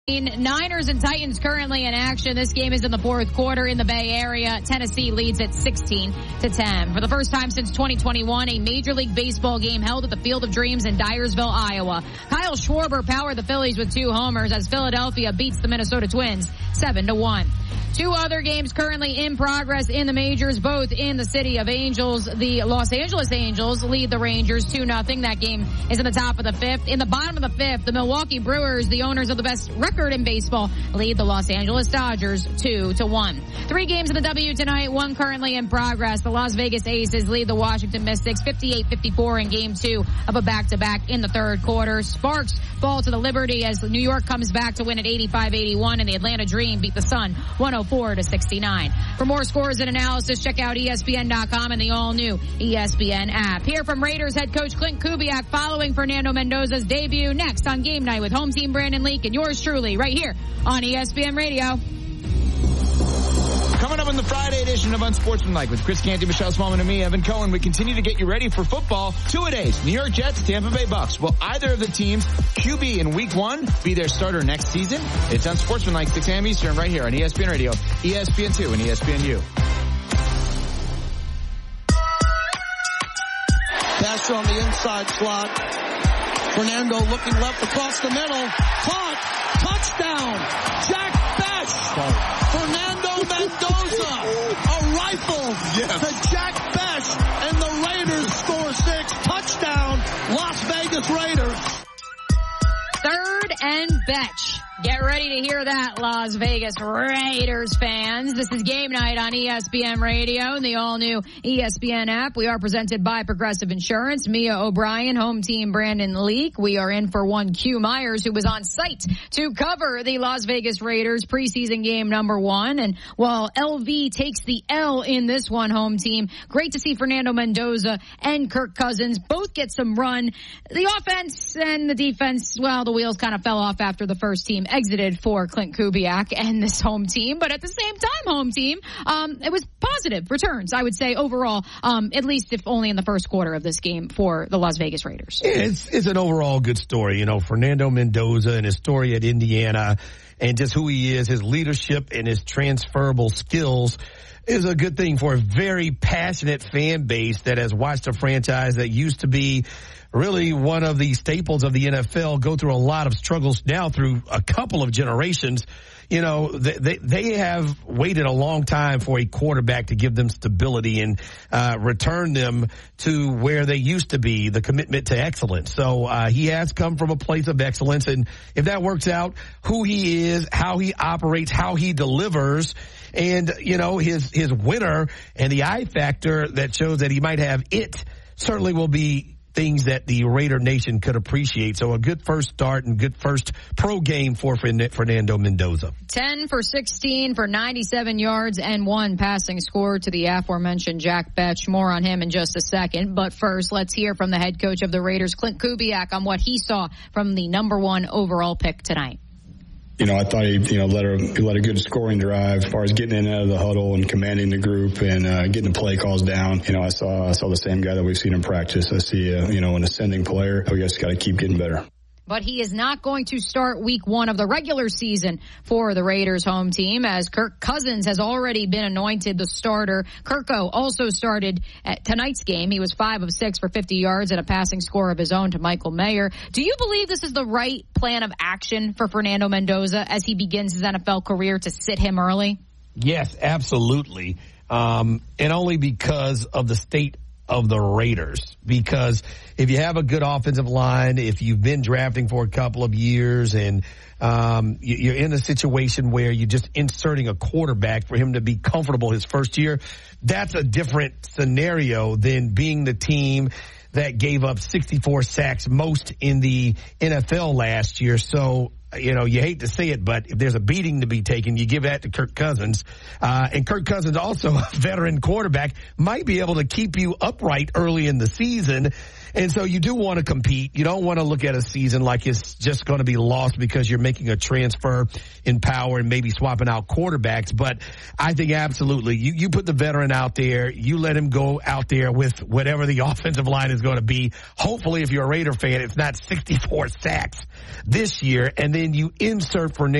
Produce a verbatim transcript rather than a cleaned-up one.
Niners and Titans currently in action. This game is in the fourth quarter in the Bay Area. Tennessee leads at sixteen to ten. For the first time since twenty twenty-one, a Major League Baseball game held at the Field of Dreams in Dyersville, Iowa. Kyle Schwarber powered the Phillies with two homers as Philadelphia beats the Minnesota Twins seven to one. Two other games currently in progress in the majors, both in the city of Angels. The Los Angeles Angels lead the Rangers two nothing. That game is in the top of the fifth. In the bottom of the fifth, the Milwaukee Brewers, the owners of the best record in baseball, lead the Los Angeles Dodgers two to one. Three games in the W tonight, one currently in progress. The Las Vegas Aces lead the Washington Mystics fifty-eight fifty-four in game two of a back-to-back in the third quarter. Sparks fall to the Liberty as New York comes back to win at eighty-five eighty-one, and the Atlanta Dream beat the Sun one oh four to sixty-nine. For more scores and analysis, check out E S P N dot com and the all-new E S P N app. Here from Raiders head coach Clint Kubiak following Fernando Mendoza's debut next on Game Night with home team Brandon Leak and yours truly right here on E S P N Radio. Coming up on the Friday edition of Unsportsmanlike with Chris Canty, Michelle Smallman, and me, Evan Cohen, we continue to get you ready for football. Two-a-days, New York Jets, Tampa Bay Bucks. Will either of the teams' Q B in week one be their starter next season? It's Unsportsmanlike, six a.m. Eastern, right here on E S P N Radio, E S P N two, and E S P N U. Pass on the inside slot. Fernando looking left across the middle. Caught. Touchdown. Jack Bech. Fernando Mendoza. A rifle yes. to Jack Bech. And the Raiders score six. Touchdown. Las Vegas Raiders. Third and Betch. Get ready to hear that, Las Vegas Raiders fans. This is Game Night on E S P N Radio and the all-new E S P N app. We are presented by Progressive Insurance. Mia O'Brien, home team Brandon Leak. We are in for one Q Myers, who was on site to cover the Las Vegas Raiders preseason game number one. And while L V takes the L in this one, home team, great to see Fernando Mendoza and Kirk Cousins both get some run. The offense and the defense, well, the wheels kind of fell off after the first team exited for Clint Kubiak and this home team, but at the same time, home team, um, it was positive returns, I would say, overall, um, at least if only in the first quarter of this game for the Las Vegas Raiders. It's, it's an overall good story. You know, Fernando Mendoza and his story at Indiana and just who he is, his leadership and his transferable skills is a good thing for a very passionate fan base that has watched a franchise that used to be really one of the staples of the N F L go through a lot of struggles now through a couple of generations. You know, they, they, they have waited a long time for a quarterback to give them stability and uh, return them to where they used to be, the commitment to excellence. So uh, he has come from a place of excellence. And if that works out, who he is, how he operates, how he delivers, and, you know, his, his winner and the I factor that shows that he might have it certainly will be things that the Raider Nation could appreciate. So a good first start and good first pro game for Fernando Mendoza. ten for sixteen for ninety-seven yards and one passing score to the aforementioned Jack Bech. More on him in just a second. But first, let's hear from the head coach of the Raiders, Clint Kubiak, on what he saw from the number one overall pick tonight. You know, I thought he, you know, led a, he led a good scoring drive as far as getting in and out of the huddle and commanding the group and uh, getting the play calls down. You know, I saw I saw the same guy that we've seen in practice. I see, uh, you know, an ascending player. We just got to keep getting better. But he is not going to start week one of the regular season for the Raiders home team, as Kirk Cousins has already been anointed the starter. Kirko also started at tonight's game. He was five of six for fifty yards and a passing score of his own to Michael Mayer. Do you believe this is the right plan of action for Fernando Mendoza as he begins his N F L career to sit him early? Yes, absolutely. Um, and only because of the state of the Raiders, because if you have a good offensive line, if you've been drafting for a couple of years and um, you're in a situation where you're just inserting a quarterback for him to be comfortable his first year, that's a different scenario than being the team that gave up sixty-four sacks, most in the N F L last year. So, you know, you hate to say it, but if there's a beating to be taken, you give that to Kirk Cousins. Uh, and Kirk Cousins, also a veteran quarterback, might be able to keep you upright early in the season. And so you do want to compete. You don't want to look at a season like it's just going to be lost because you're making a transfer in power and maybe swapping out quarterbacks. But I think absolutely, you, you put the veteran out there, you let him go out there with whatever the offensive line is going to be. Hopefully, if you're a Raider fan, it's not sixty-four sacks this year. And then you insert Fernando